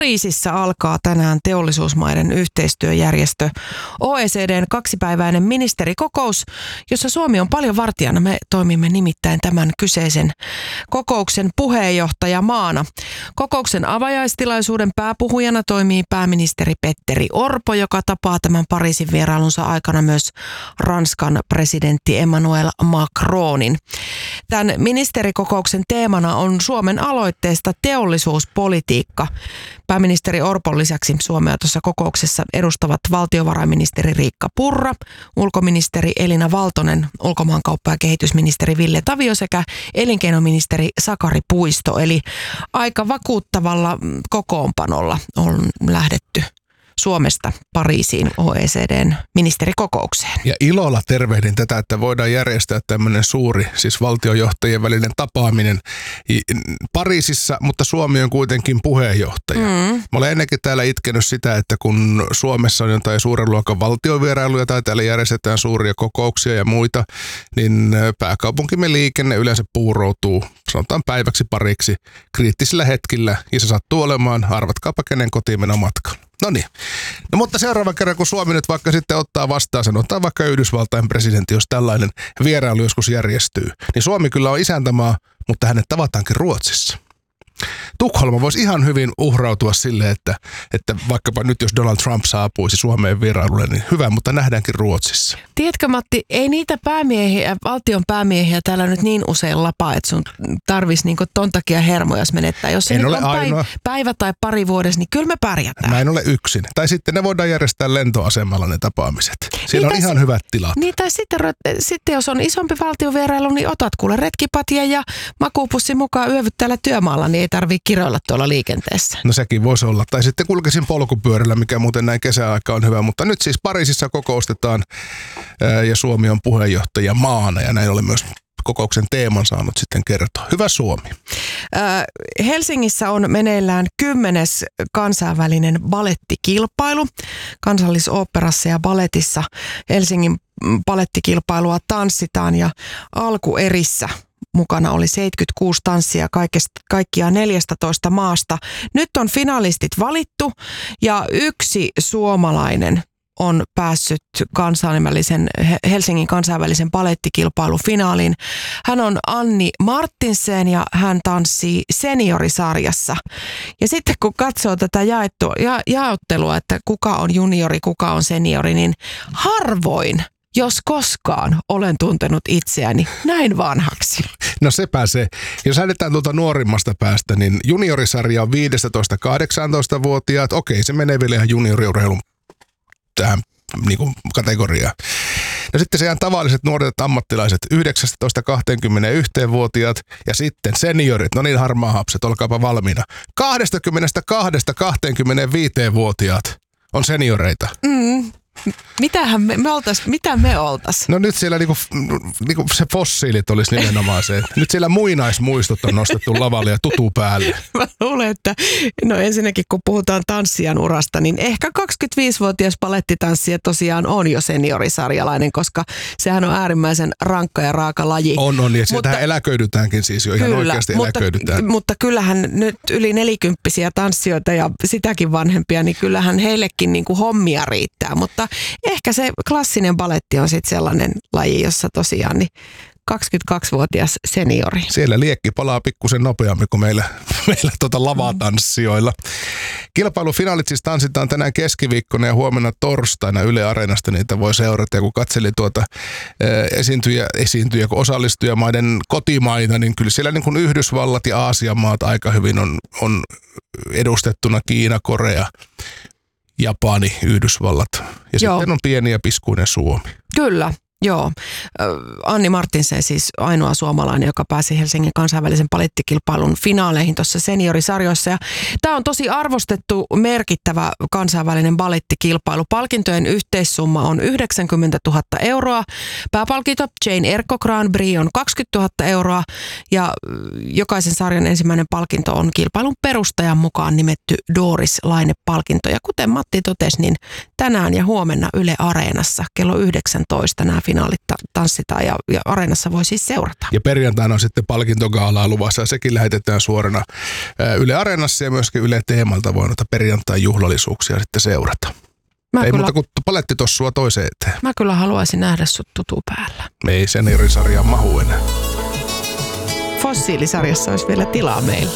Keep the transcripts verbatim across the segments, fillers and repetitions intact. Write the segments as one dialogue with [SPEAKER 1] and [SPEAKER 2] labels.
[SPEAKER 1] Pariisissa alkaa tänään teollisuusmaiden yhteistyöjärjestö O E C D:n kaksipäiväinen ministerikokous, jossa Suomi on paljon vartijana. Me toimimme nimittäin tämän kyseisen kokouksen puheenjohtajamaana. Kokouksen avajaistilaisuuden pääpuhujana toimii pääministeri Petteri Orpo, joka tapaa tämän Pariisin vierailunsa aikana myös Ranskan presidentti Emmanuel Macronin. Tämän ministerikokouksen teemana on Suomen aloitteesta teollisuuspolitiikka. Pääministeri Orpon lisäksi Suomea tuossa kokouksessa edustavat valtiovarainministeri Riikka Purra, ulkoministeri Elina Valtonen, ulkomaankauppa- ja kehitysministeri Ville Tavio sekä elinkeinoministeri Sakari Puisto. Eli aika vakuuttavalla kokoonpanolla on lähdetty Suomesta Pariisiin O E C D:n ministerikokoukseen.
[SPEAKER 2] Ja ilolla tervehdin tätä, että voidaan järjestää tämmöinen suuri, siis valtiojohtajien välinen tapaaminen Pariisissa, mutta Suomi on kuitenkin puheenjohtaja. Mm. Mä olen ennenkin täällä itkenyt sitä, että kun Suomessa on jotain suuren luokan valtiovierailuja tai täällä järjestetään suuria kokouksia ja muita, niin pääkaupunkimme liikenne yleensä puuroutuu, sanotaan päiväksi pariksi, kriittisillä hetkillä, ja se sattuu olemaan, arvatkaapa kenen kotiin mennä matkaan. No niin. No mutta seuraavan kerran, kun Suomi nyt vaikka sitten ottaa vastaan, sanotaan vaikka Yhdysvaltain presidentti, jos tällainen vierailu joskus järjestyy, niin Suomi kyllä on isäntämaa, mutta hänet tavataankin Ruotsissa. Tukholma voisi ihan hyvin uhrautua sille, että, että vaikkapa nyt jos Donald Trump saapuisi Suomeen vierailulle, niin hyvä, mutta nähdäänkin Ruotsissa.
[SPEAKER 1] Tiedätkö Matti, ei niitä päämiehiä, valtion päämiehiä täällä nyt niin usein lapaa, että sun tarvitsisi niinku ton takia hermoja menettää. Jos se
[SPEAKER 2] en
[SPEAKER 1] nyt
[SPEAKER 2] ole
[SPEAKER 1] on
[SPEAKER 2] ainoa.
[SPEAKER 1] päivä tai pari vuodessa, niin kyllä me pärjätään.
[SPEAKER 2] Mä en ole yksin. Tai sitten ne voidaan järjestää lentoasemalla ne tapaamiset. Siellä niin on ihan si- hyvät tilat.
[SPEAKER 1] Niin tai sitten, sitten jos on isompi valtiovierailu, niin otat kuule retkipatien ja makuupussin mukaan yövyt täällä työmaalla, niin ei tarvitse kiroilla tuolla liikenteessä.
[SPEAKER 2] No sekin voisi olla. Tai sitten kulkisin polkupyörällä, mikä muuten näin kesäaika on hyvä. Mutta nyt siis Pariisissa kokoustetaan ää, ja Suomi on puheenjohtaja maana ja näin ollen myös kokouksen teeman saanut sitten kertoa. Hyvä Suomi.
[SPEAKER 1] Äh, Helsingissä on meneillään kymmenes kansainvälinen balettikilpailu. Kansallisoopperassa ja baletissa Helsingin balettikilpailua tanssitaan ja alkuerissä mukana oli seitsemänkymmentäkuusi tanssia kaikesta, kaikkiaan neljästätoista maasta. Nyt on finalistit valittu ja yksi suomalainen on päässyt kansainvälisen, Helsingin kansainvälisen balettikilpailun finaaliin. Hän on Anni Martinsen ja hän tanssii seniorisarjassa. Ja sitten kun katsoo tätä jaettua, ja, jaottelua, että kuka on juniori, kuka on seniori, niin harvoin, jos koskaan, olen tuntenut itseäni näin vanhaksi.
[SPEAKER 2] No sepä se. Jos lähdetään tuolta nuorimmasta päästä, niin juniorisarja on viisitoista kahdeksantoista-vuotiaat. Okei, se menee vielä ihan junioriurheilun tähän niin kuin kategoriaan. No sitten se ihan tavalliset nuoret ammattilaiset, yhdeksäntoista kaksikymmentäyksi-vuotiaat ja sitten seniorit, no niin harmaa hapset, olkaapa valmiina. kaksikymmentäkaksi kaksikymmentäviisi-vuotiaat on senioreita.
[SPEAKER 1] Mm. Mitähän me, me oltais, mitä me oltais?
[SPEAKER 2] No nyt siellä niinku, niinku se fossiilit olisi nimenomaan se. Nyt siellä muinaismuistot on nostettu lavalle ja tutu päälle.
[SPEAKER 1] Mä luulen, että no ensinnäkin kun puhutaan tanssijan urasta, niin ehkä kaksikymmentäviisivuotias palettitanssija tosiaan on jo seniorisarjalainen, koska sehän on äärimmäisen rankka ja raaka laji.
[SPEAKER 2] On, on, ja sieltähän mutta, eläköidytäänkin siis jo, ihan kyllä, oikeasti
[SPEAKER 1] mutta,
[SPEAKER 2] eläköidytään. Mutta
[SPEAKER 1] kyllähän nyt yli nelikymppisiä tanssijoita ja sitäkin vanhempia, niin kyllähän heillekin niinku hommia riittää, mutta ehkä se klassinen baletti on sitten sellainen laji, jossa tosiaan niin kaksikymmentäkaksivuotias seniori.
[SPEAKER 2] Siellä liekki palaa pikkusen nopeammin kuin meillä, meillä tuota lavatanssijoilla. Kilpailufinaalit siis tanssitaan tänään keskiviikkona ja huomenna torstaina Yle Areenasta. Niitä voi seurata. Ja kun katselin tuota esiintyjä, esiintyjä kun osallistujamaiden kotimaita, niin kyllä siellä niin kuin Yhdysvallat ja Aasian maat aika hyvin on, on edustettuna. Kiina, Korea, Japani, Yhdysvallat. Ja Joo. sitten on pieni ja piskuinen Suomi.
[SPEAKER 1] Kyllä. Joo. Anni Martinsen siis ainoa suomalainen, joka pääsi Helsingin kansainvälisen balettikilpailun finaaleihin tuossa seniorisarjoissa. Ja tämä on tosi arvostettu, merkittävä kansainvälinen balettikilpailu. Palkintojen yhteissumma on yhdeksänkymmentätuhatta euroa. Pääpalkinto Jane Erkko Grand Prix on kaksikymmentätuhatta euroa. Ja jokaisen sarjan ensimmäinen palkinto on kilpailun perustajan mukaan nimetty Doris Laine-palkinto. Ja kuten Matti totesi, niin tänään ja huomenna Yle Areenassa kello yhdeksäntoista nämä finaalit tanssitaan ja, ja Areenassa voi siis seurata.
[SPEAKER 2] Ja perjantaina on sitten palkintogaalaa luvassa ja sekin lähetetään suorana Yle Areenassa ja myöskin Yle Teemalta voi noita perjantain juhlallisuuksia sitten seurata.
[SPEAKER 1] Mä
[SPEAKER 2] Ei
[SPEAKER 1] kyllä,
[SPEAKER 2] muuta kuin palettitossua toiseen eteen.
[SPEAKER 1] Mä kyllä haluaisin nähdä sut tutu päällä.
[SPEAKER 2] Me ei sen eri sarjaan mahu enää.
[SPEAKER 1] Fossiilisarjassa olisi vielä tilaa meille.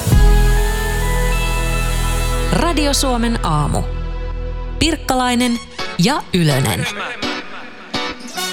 [SPEAKER 3] Radio Suomen aamu. Pirkkalainen ja Ylönen.